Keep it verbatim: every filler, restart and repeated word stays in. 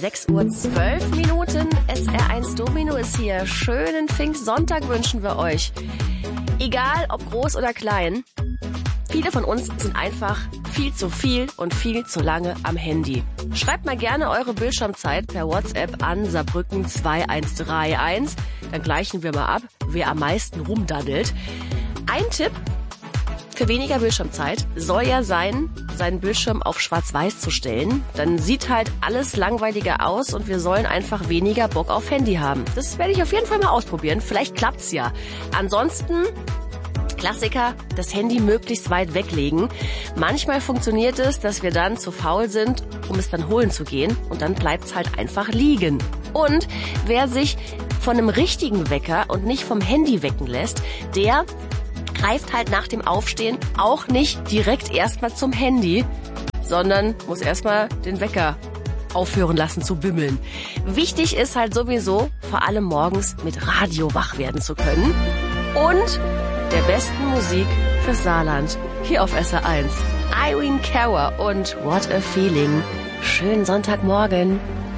sechs Uhr zwölf Minuten. S R eins Domino ist hier. Schönen Pfingstsonntag wünschen wir euch. Egal ob groß oder klein, viele von uns sind einfach viel zu viel und viel zu lange am Handy. Schreibt mal gerne eure Bildschirmzeit per WhatsApp an Saarbrücken zwei eins drei eins. Dann gleichen wir mal ab, wer am meisten rumdaddelt. Ein Tipp für weniger Bildschirmzeit soll ja sein, seinen Bildschirm auf Schwarz-Weiß zu stellen. Dann sieht halt alles langweiliger aus und wir sollen einfach weniger Bock auf Handy haben. Das werde ich auf jeden Fall mal ausprobieren. Vielleicht klappt's ja. Ansonsten Klassiker, das Handy möglichst weit weglegen. Manchmal funktioniert es, dass wir dann zu faul sind, um es dann holen zu gehen und dann bleibt's halt einfach liegen. Und wer sich von einem richtigen Wecker und nicht vom Handy wecken lässt, der greift halt nach dem Aufstehen auch nicht direkt erstmal zum Handy, sondern muss erstmal den Wecker aufhören lassen zu bimmeln. Wichtig ist halt sowieso, vor allem morgens mit Radio wach werden zu können und der besten Musik fürs Saarland hier auf S R eins. Irene Cara und What a Feeling. Schönen Sonntagmorgen.